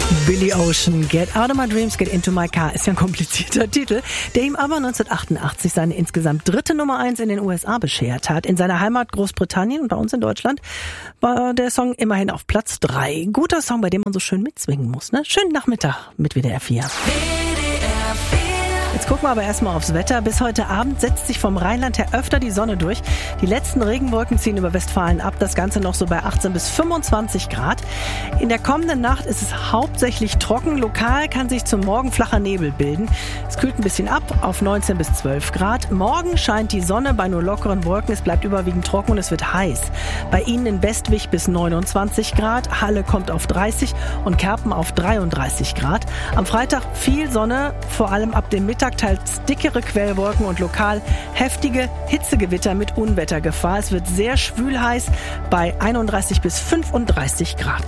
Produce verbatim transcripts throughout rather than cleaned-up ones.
Billy Ocean, Get Out of My Dreams, Get Into My Car ist ja ein komplizierter Titel, der ihm aber neunzehnhundertachtundachtzig seine insgesamt dritte Nummer eins in den U S A beschert hat. In seiner Heimat Großbritannien und bei uns in Deutschland war der Song immerhin auf Platz drei. Guter Song, bei dem man so schön mitswingen muss, ne? Schönen Nachmittag mit W D R vier. Jetzt gucken wir aber erstmal aufs Wetter. Bis heute Abend setzt sich vom Rheinland her öfter die Sonne durch. Die letzten Regenwolken ziehen über Westfalen ab. Das Ganze noch so bei achtzehn bis fünfundzwanzig Grad. In der kommenden Nacht ist es hauptsächlich trocken. Lokal kann sich zum Morgen flacher Nebel bilden. Es kühlt ein bisschen ab auf neunzehn bis zwölf Grad. Morgen scheint die Sonne bei nur lockeren Wolken. Es bleibt überwiegend trocken und es wird heiß. Bei Ihnen in Westwig bis neunundzwanzig Grad. Halle kommt auf dreißig und Kerpen auf dreiunddreißig Grad. Am Freitag viel Sonne, vor allem ab dem Mittag teils dickere Quellwolken und lokal heftige Hitzegewitter mit Unwettergefahr. Es wird sehr schwül heiß bei einunddreißig bis fünfunddreißig Grad.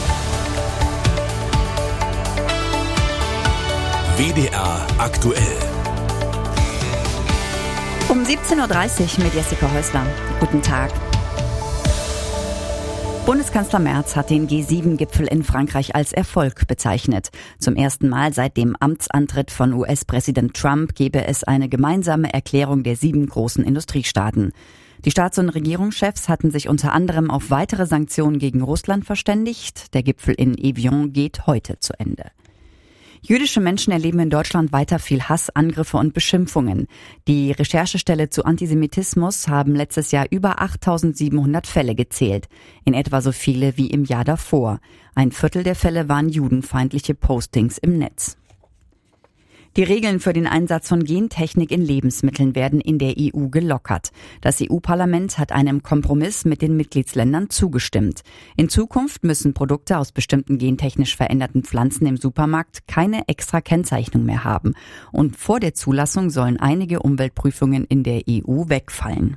W D R aktuell. Um siebzehn Uhr dreißig mit Jessica Häusler. Guten Tag. Bundeskanzler Merz hat den G sieben Gipfel in Frankreich als Erfolg bezeichnet. Zum ersten Mal seit dem Amtsantritt von U S-Präsident Trump gebe es eine gemeinsame Erklärung der sieben großen Industriestaaten. Die Staats- und Regierungschefs hatten sich unter anderem auf weitere Sanktionen gegen Russland verständigt. Der Gipfel in Evian geht heute zu Ende. Jüdische Menschen erleben in Deutschland weiter viel Hass, Angriffe und Beschimpfungen. Die Recherchestelle zu Antisemitismus haben letztes Jahr über achttausendsiebenhundert Fälle gezählt. In etwa so viele wie im Jahr davor. Ein Viertel der Fälle waren judenfeindliche Postings im Netz. Die Regeln für den Einsatz von Gentechnik in Lebensmitteln werden in der E U gelockert. Das E U-Parlament hat einem Kompromiss mit den Mitgliedsländern zugestimmt. In Zukunft müssen Produkte aus bestimmten gentechnisch veränderten Pflanzen im Supermarkt keine extra Kennzeichnung mehr haben. Und vor der Zulassung sollen einige Umweltprüfungen in der E U wegfallen.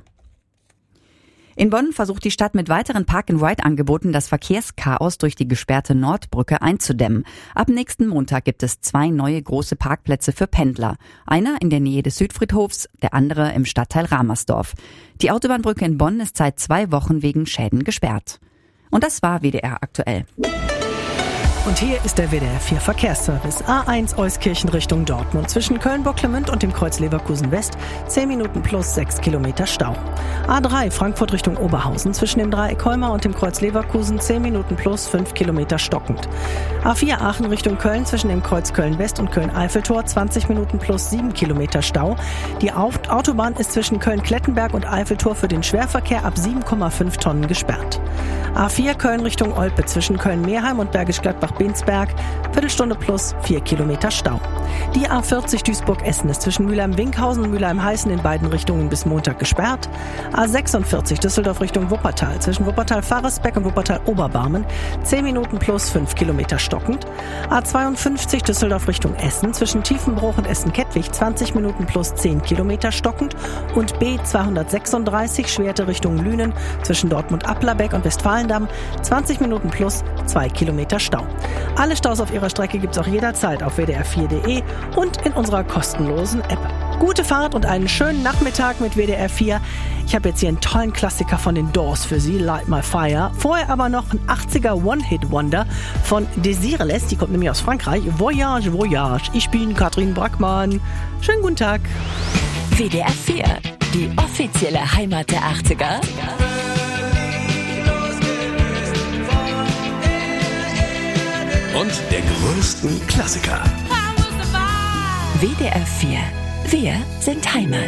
In Bonn versucht die Stadt mit weiteren Park-and-Ride-Angeboten das Verkehrschaos durch die gesperrte Nordbrücke einzudämmen. Ab nächsten Montag gibt es zwei neue große Parkplätze für Pendler. Einer in der Nähe des Südfriedhofs, der andere im Stadtteil Ramersdorf. Die Autobahnbrücke in Bonn ist seit zwei Wochen wegen Schäden gesperrt. Und das war W D R aktuell. Und hier ist der W D R vier Verkehrsservice. A eins Euskirchen Richtung Dortmund. Zwischen Köln-Bocklemünd und dem Kreuz Leverkusen West zehn Minuten plus sechs Kilometer Stau. A drei Frankfurt Richtung Oberhausen. Zwischen dem Dreieck Holmer und dem Kreuz Leverkusen zehn Minuten plus fünf Kilometer stockend. A vier Aachen Richtung Köln. Zwischen dem Kreuz Köln-West und Köln-Eiffeltor zwanzig Minuten plus sieben Kilometer Stau. Die Autobahn ist zwischen Köln-Klettenberg und Eiffeltor für den Schwerverkehr ab sieben Komma fünf Tonnen gesperrt. A vier Köln Richtung Olpe. Zwischen Köln-Meerheim und Bergisch Gladbach-Bensberg Viertelstunde plus vier Kilometer Stau. Die A vierzig Duisburg-Essen ist zwischen Mülheim-Winkhausen und Mülheim-Heißen in beiden Richtungen bis Montag gesperrt. A sechsundvierzig Düsseldorf Richtung Wuppertal. Zwischen Wuppertal-Faresbeck und Wuppertal-Oberbarmen zehn Minuten plus fünf Kilometer stockend. A zweiundfünfzig Düsseldorf Richtung Essen. Zwischen Tiefenbruch und Essen-Kettwig zwanzig Minuten plus zehn Kilometer stockend. Und B zweihundertsechsunddreißig Schwerte Richtung Lünen. Zwischen Dortmund-Applerbeck und Westfalendamm zwanzig Minuten plus zwei Kilometer Stau. Alle Staus auf ihrer Strecke gibt's auch jederzeit auf w d r vier punkt de und in unserer kostenlosen App. Gute Fahrt und einen schönen Nachmittag mit W D R vier. Ich habe jetzt hier einen tollen Klassiker von den Doors für Sie, Light My Fire. Vorher aber noch ein achtziger One-Hit-Wonder von Desireless, die kommt nämlich aus Frankreich. Voyage, Voyage. Ich bin Katrin Brackmann. Schönen guten Tag. W D R vier, die offizielle Heimat der achtziger. Und der größten Klassiker. W D R vier. Wir sind Heimat.